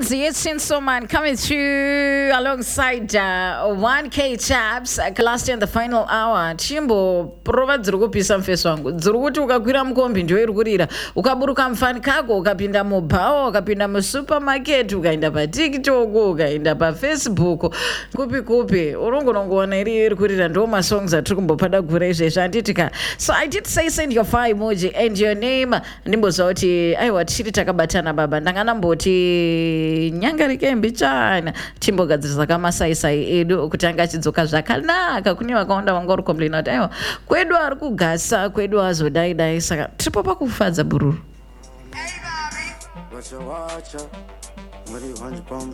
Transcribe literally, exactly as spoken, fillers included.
is Yetsin Soman coming through alongside uh, one K Chaps uh, last year in the final hour. Chimbo prova dzirukupisa mfeso wangu dzirikuti ukakwira mukombi ndio irikurira ukaburuka mfani kako ukapinda mubhawa ukapinda musupermarket ukaenda paTikTok ukaenda paFacebook kupi kupi urongorongoona iri irikurira ndo masongs atiri kumbopada kura izvezvi anditika. So I did say send your fire emoji and your name ndimboziva kuti aiwa tichiri takabatana baba ndangana mboti nyangarike mbichana timbogadzirisa kamasaisai edu kuti anga achidzoka zvakanaka kune vakaonda vanga uri komplaina kuti aiwa kwedu ari kugasa kwedu azodaidai saka tiripo pakufadza bururu.